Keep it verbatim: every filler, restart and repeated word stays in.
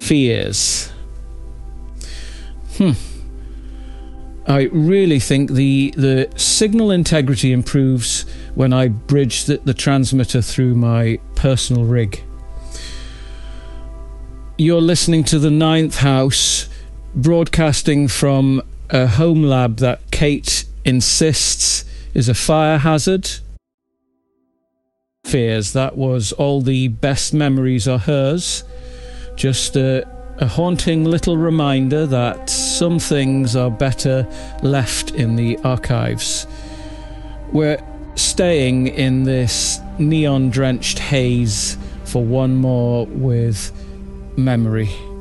Fears. Hmm. I really think the the signal integrity improves when I bridge the, the transmitter through my personal rig. You're listening to the Ninth House, broadcasting from a home lab that Kate insists is a fire hazard. Fears, that was All the Best Memories Are Hers. Just a, a haunting little reminder that some things are better left in the archives. We're staying in this neon-drenched haze for one more with memory.